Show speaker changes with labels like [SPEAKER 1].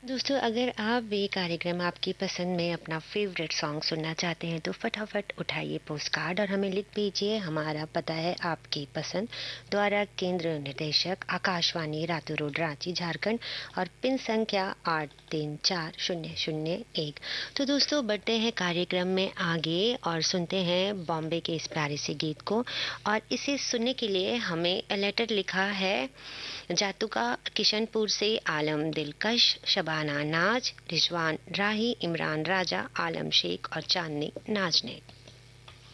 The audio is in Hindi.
[SPEAKER 1] दोस्तों, अगर आप भी कार्यक्रम आपकी पसंद में अपना फ़ेवरेट सॉन्ग सुनना चाहते हैं तो फटाफट उठाइए पोस्टकार्ड और हमें लिख भेजिए। हमारा पता है आपकी पसंद, द्वारा केंद्र निर्देशक आकाशवाणी, रातू रोड, रांची, झारखंड और पिन संख्या 834001। तो दोस्तों, बढ़ते हैं कार्यक्रम में आगे और सुनते हैं बॉम्बे के इस प्यारे से गीत को। और इसे सुनने के लिए हमें लेटर लिखा है जातुका किशनपुर से आलम दिलकश, शबाना नाज, रिजवान राही, इमरान राजा, आलम शेख और चांदनी नाज ने।